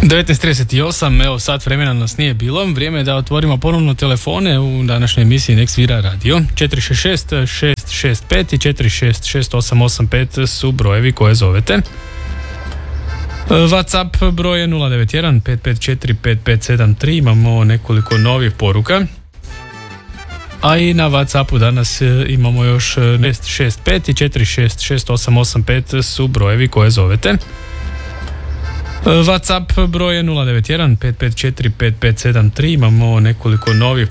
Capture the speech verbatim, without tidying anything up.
devetnaest trideset osam, evo sat vremena nas nije bilo, vrijeme je da otvorimo ponovno telefone u današnjoj emisiji Nek svira radio. četiri šest šest šest šest pet i četiri šest šest osam osam pet su brojevi koje zovete. WhatsApp broj je nula devet jedan pet pet četiri pet pet sedam tri, imamo nekoliko novih poruka. A i na WhatsAppu danas imamo još šest šest pet i četiri šest šest osam osam pet su brojevi koje zovete. WhatsApp broj je nula devet jedan pet pet četiri pet pet sedam tri, imamo nekoliko novih